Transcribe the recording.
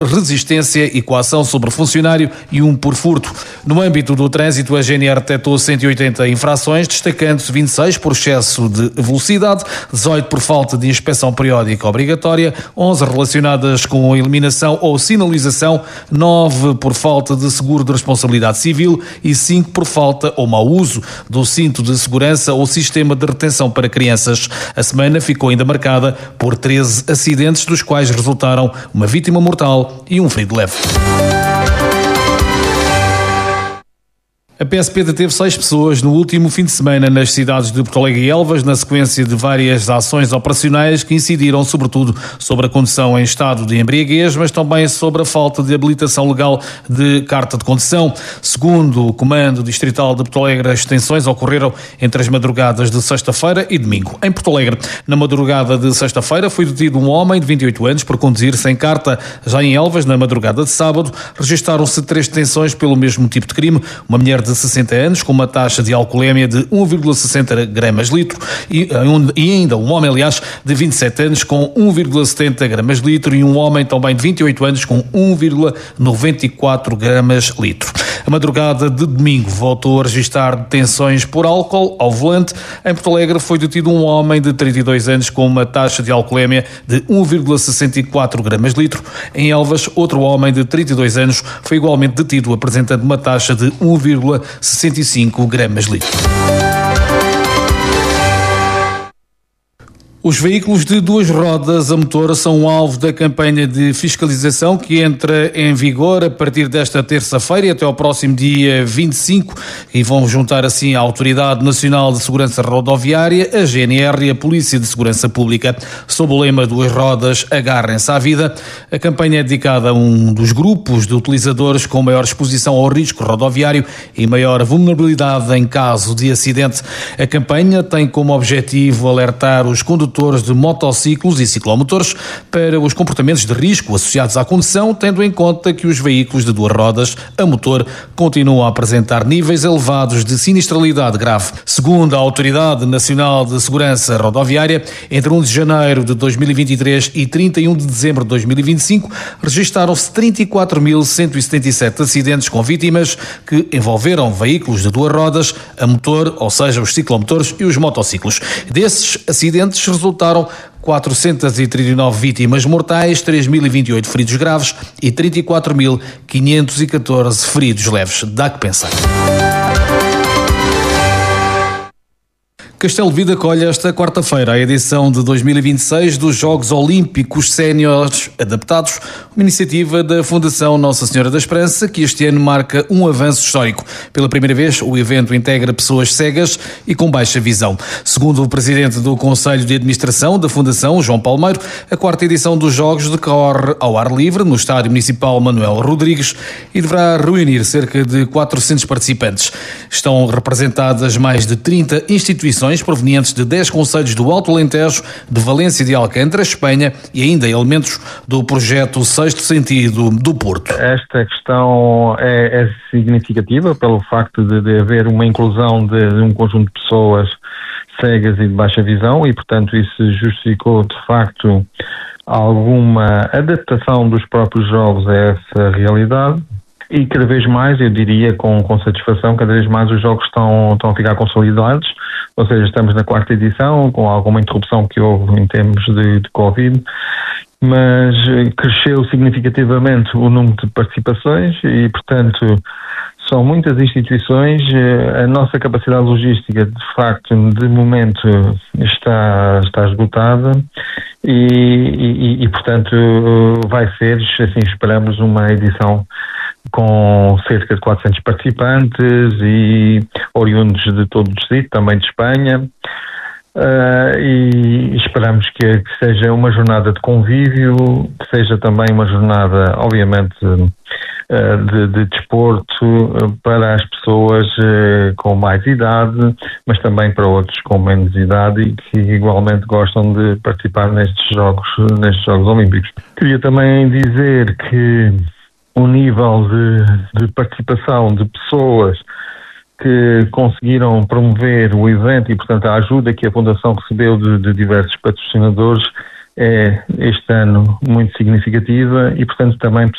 resistência e coação sobre funcionário e um por furto. No âmbito do trânsito, a GNR detectou 180 infrações, destacando-se 26 por excesso de velocidade, 18 por falta de inspeção periódica obrigatória, 11 relacionadas com eliminação ou sinalização, 9 por falta de seguro de responsabilidade civil e 5 por falta ou mau uso do cinto de segurança ou sistema de retenção para crianças. A semana ficou ainda marcada por 13 acidentes, dos quais resultaram uma vítima mortal e um ferido leve. A PSP deteve 6 pessoas no último fim de semana nas cidades de Porto Alegre e Elvas, na sequência de várias ações operacionais que incidiram sobretudo sobre a condução em estado de embriaguez, mas também sobre a falta de habilitação legal de carta de condução. Segundo o Comando Distrital de Porto Alegre, as detenções ocorreram entre as madrugadas de sexta-feira e domingo. Em Porto Alegre, na madrugada de sexta-feira, foi detido um homem de 28 anos por conduzir sem carta. Já em Elvas, na madrugada de sábado, registaram-se 3 detenções pelo mesmo tipo de crime. Uma mulher de 60 anos com uma taxa de alcoolemia de 1,60 gramas litro e ainda um homem, aliás, de 27 anos com 1,70 gramas litro e um homem também de 28 anos com 1,94 gramas litro. A madrugada de domingo voltou a registrar detenções por álcool ao volante. Em Porto Alegre foi detido um homem de 32 anos com uma taxa de alcoolemia de 1,64 gramas litro. Em Elvas, outro homem de 32 anos foi igualmente detido apresentando uma taxa de 1,65 gramas litro. Os veículos de 2 rodas a motor são alvo da campanha de fiscalização que entra em vigor a partir desta terça-feira e até ao próximo dia 25 e vão juntar assim a Autoridade Nacional de Segurança Rodoviária, a GNR e a Polícia de Segurança Pública. Sob o lema 2 rodas, agarrem-se à vida, a campanha é dedicada a um dos grupos de utilizadores com maior exposição ao risco rodoviário e maior vulnerabilidade em caso de acidente. A campanha tem como objetivo alertar os condutores de motociclos e ciclomotores para os comportamentos de risco associados à condução, tendo em conta que os veículos de 2 rodas a motor continuam a apresentar níveis elevados de sinistralidade grave. Segundo a Autoridade Nacional de Segurança Rodoviária, entre 1 de janeiro de 2023 e 31 de dezembro de 2025, registaram-se 34.177 acidentes com vítimas que envolveram veículos de 2 rodas a motor, ou seja, os ciclomotores e os motociclos. Desses acidentes resultaram 439 vítimas mortais, 3.028 feridos graves e 34.514 feridos leves. Dá que pensar. Castelo de Vida acolhe esta quarta-feira a edição de 2026 dos Jogos Olímpicos Séniores Adaptados, uma iniciativa da Fundação Nossa Senhora da Esperança, que este ano marca um avanço histórico. Pela primeira vez, o evento integra pessoas cegas e com baixa visão. Segundo o presidente do Conselho de Administração da Fundação, João Palmeiro, a 4ª edição dos Jogos decorre ao ar livre no Estádio Municipal Manuel Rodrigues e deverá reunir cerca de 400 participantes. Estão representadas mais de 30 instituições provenientes de 10 concelhos do Alto Alentejo, de Valência e de Alcântara, Espanha, e ainda elementos do projeto Sexto Sentido do Porto. Esta questão é significativa pelo facto de haver uma inclusão de um conjunto de pessoas cegas e de baixa visão e, portanto, isso justificou, de facto, alguma adaptação dos próprios jogos a essa realidade. E cada vez mais, eu diria com satisfação, cada vez mais os jogos estão a ficar consolidados, ou seja, estamos na 4ª edição, com alguma interrupção que houve em termos de Covid, mas cresceu significativamente o número de participações e, portanto, são muitas instituições. A nossa capacidade logística, de facto, de momento está esgotada e, portanto, vai ser, assim esperamos, uma edição com cerca de 400 participantes e oriundos de todo o distrito, também de Espanha, e esperamos que seja uma jornada de convívio, que seja também uma jornada, obviamente, de desporto para as pessoas com mais idade, mas também para outros com menos idade e que igualmente gostam de participar nestes Jogos Olímpicos. Queria também dizer que o nível de participação de pessoas que conseguiram promover o evento e, portanto, a ajuda que a Fundação recebeu de diversos patrocinadores é, este ano, muito significativa e, portanto, também